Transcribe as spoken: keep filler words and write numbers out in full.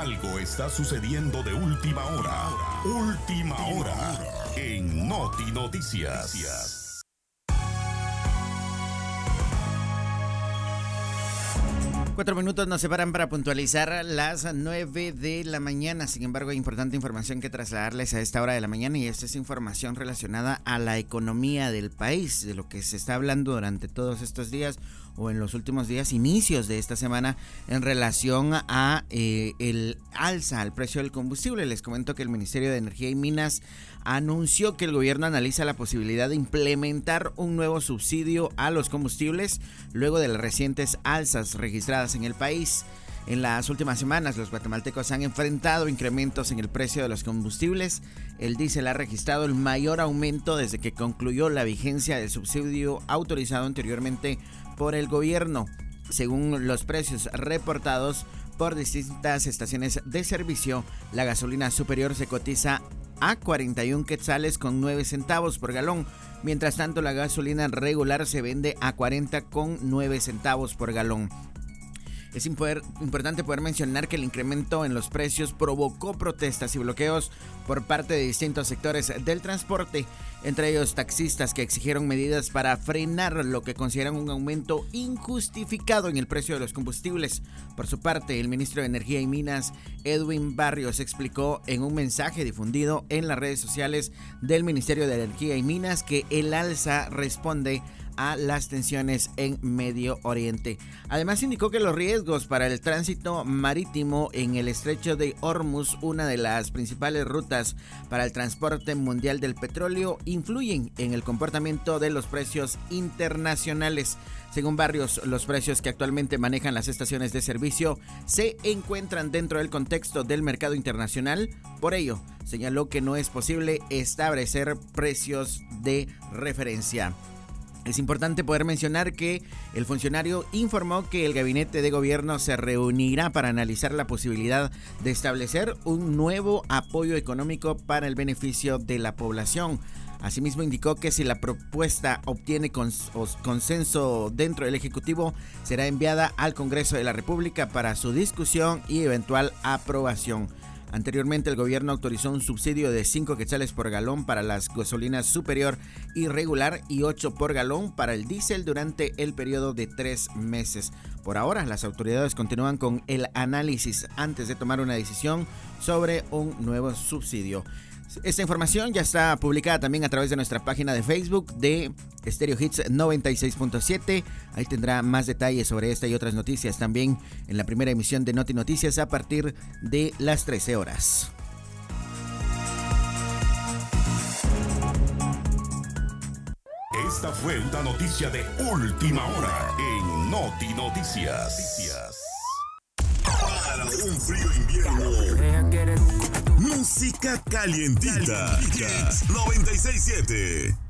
Algo está sucediendo de última hora. Última hora en Noti Noticias. Cuatro minutos nos separan para puntualizar las nueve de la mañana. Sin embargo, hay importante información que trasladarles a esta hora de la mañana, y esta es información relacionada a la economía del país, de lo que se está hablando durante todos estos días o en los últimos días, inicios de esta semana, en relación a eh, el alza al precio del combustible. Les comento que el Ministerio de Energía y Minas anunció que el gobierno analiza la posibilidad de implementar un nuevo subsidio a los combustibles luego de las recientes alzas registradas en el país. En las últimas semanas, los guatemaltecos han enfrentado incrementos en el precio de los combustibles. El diésel ha registrado el mayor aumento desde que concluyó la vigencia del subsidio autorizado anteriormente por el gobierno. Según los precios reportados por distintas estaciones de servicio, la gasolina superior se cotiza a cuarenta y un quetzales con nueve centavos por galón. Mientras tanto, la gasolina regular se vende a cuarenta con nueve centavos por galón. Es importante poder mencionar que el incremento en los precios provocó protestas y bloqueos por parte de distintos sectores del transporte, entre ellos taxistas que exigieron medidas para frenar lo que consideran un aumento injustificado en el precio de los combustibles. Por su parte, el ministro de Energía y Minas, Edwin Barrios, explicó en un mensaje difundido en las redes sociales del Ministerio de Energía y Minas que el alza responde a las tensiones en Medio Oriente. Además, indicó que los riesgos para el tránsito marítimo en el estrecho de Hormuz, una de las principales rutas para el transporte mundial del petróleo, influyen en el comportamiento de los precios internacionales. Según Barrios, los precios que actualmente manejan las estaciones de servicio se encuentran dentro del contexto del mercado internacional. Por ello, señaló que no es posible establecer precios de referencia. Es importante poder mencionar que el funcionario informó que el gabinete de gobierno se reunirá para analizar la posibilidad de establecer un nuevo apoyo económico para el beneficio de la población. Asimismo, indicó que si la propuesta obtiene cons- consenso dentro del Ejecutivo, será enviada al Congreso de la República para su discusión y eventual aprobación. Anteriormente, el gobierno autorizó un subsidio de cinco quetzales por galón para las gasolinas superior y regular y ocho por galón para el diésel durante el periodo de tres meses. Por ahora, las autoridades continúan con el análisis antes de tomar una decisión sobre un nuevo subsidio. Esta información ya está publicada también a través de nuestra página de Facebook de Stereo Hits noventa y seis punto siete. Ahí tendrá más detalles sobre esta y otras noticias también en la primera emisión de Noti Noticias a partir de las trece horas. Esta fue una noticia de última hora en Noti Noticias. Para un frío invierno, música calientita. noventa y seis punto siete.